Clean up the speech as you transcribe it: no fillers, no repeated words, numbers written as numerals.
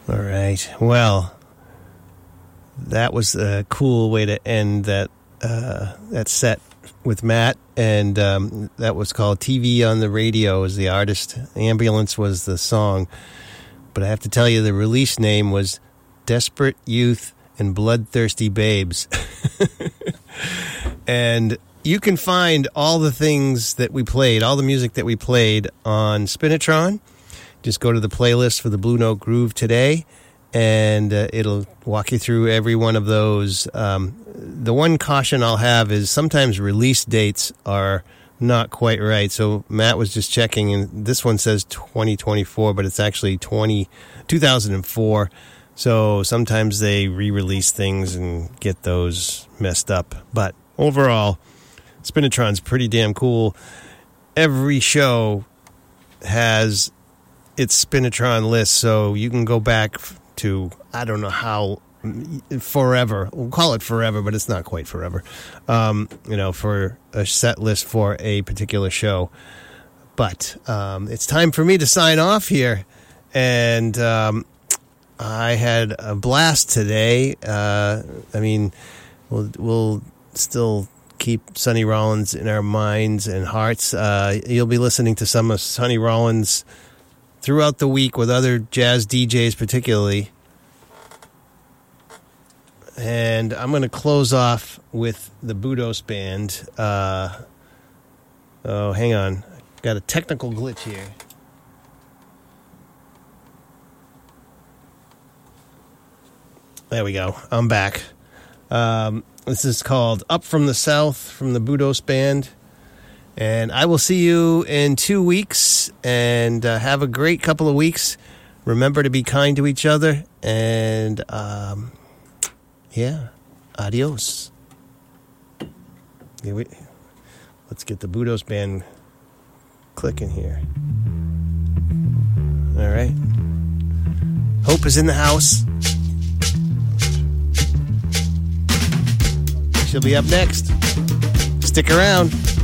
All right. Well, that was a cool way to end that set with Matt, and that was called TV on the Radio as the artist. Ambulance was the song. But I have to tell you, the release name was Desperate Youth and Bloodthirsty Babes. And you can find all the things that we played, all the music that we played on Spinitron. Just go to the playlist for the Blue Note Groove today, and it'll walk you through every one of those. The one caution I'll have is sometimes release dates are not quite right. So Matt was just checking, and this one says 2024, but it's actually 2004. So sometimes they re-release things and get those messed up. But overall, Spinitron's pretty damn cool. Every show has its Spinitron list, so you can go back to, I don't know how, forever. We'll call it forever, but it's not quite forever. For a set list for a particular show. But it's time for me to sign off here. And I had a blast today. We'll still keep Sonny Rollins in our minds and hearts. You'll be listening to some of Sonny Rollins throughout the week with other jazz DJs particularly. And I'm going to close off with the Budos Band. Hang on. Got a technical glitch here. There we go. I'm back. This is called Up from the South from the Budos Band. And I will see you in 2 weeks. And have a great couple of weeks. Remember to be kind to each other. And, adios. Let's get the Budos Band clicking here. All right. Hope is in the house. She'll be up next. Stick around.